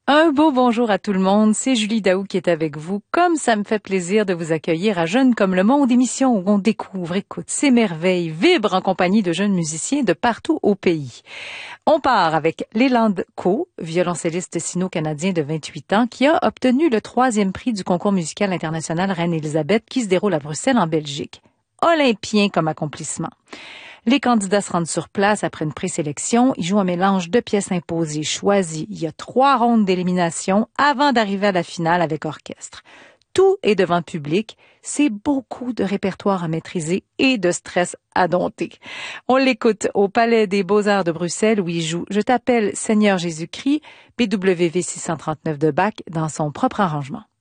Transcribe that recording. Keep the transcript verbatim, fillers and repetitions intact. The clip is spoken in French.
Un beau bonjour à tout le monde, c'est Julie Daou qui est avec vous. Comme ça me fait plaisir de vous accueillir à Jeunes comme le monde, émission où on découvre, écoute, s'émerveille, vibre en compagnie de jeunes musiciens de partout au pays. On part avec Leland Co, violoncelliste sino-canadien de vingt-huit ans, qui a obtenu le troisième prix du concours musical international Reine-Élisabeth qui se déroule à Bruxelles en Belgique. Olympien comme accomplissement. Les candidats se rendent sur place après une présélection. Ils jouent un mélange de pièces imposées, choisies. Il y a trois rondes d'élimination avant d'arriver à la finale avec orchestre. Tout est devant le public. C'est beaucoup de répertoire à maîtriser et de stress à dompter. On l'écoute au Palais des Beaux-Arts de Bruxelles où il joue « Je t'appelle Seigneur Jésus-Christ » B W V six cent trente-neuf de Bach dans son propre arrangement.